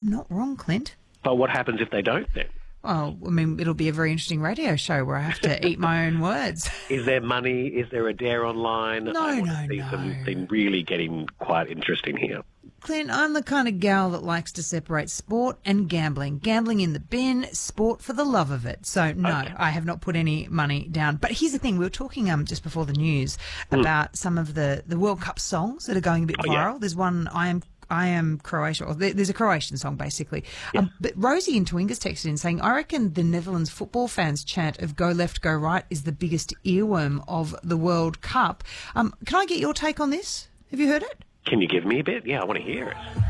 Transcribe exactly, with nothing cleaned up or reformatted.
not wrong, Clint. But what happens if they don't then? Well, I mean, it'll be a very interesting radio show where I have to eat my own words. Is there money? Is there a dare online? No, I want no, to see no. something really getting quite interesting here. Clint, I'm the kind of gal that likes to separate sport and gambling. Gambling in the bin, sport for the love of it. So, no, Okay. I have not put any money down. But here's the thing. We were talking um just before the news Mm. about some of the, the World Cup songs that are going a bit Oh, viral. yeah. There's one, I am I am Croatia, or there- there's a Croatian song basically. Um, but Rosie in Toowoomba's texted in saying, I reckon the Netherlands football fans' chant of go left, go right is the biggest earworm of the World Cup. Um, can I get your take on this? Have you heard it? Can you give me a bit? Yeah, I want to hear it.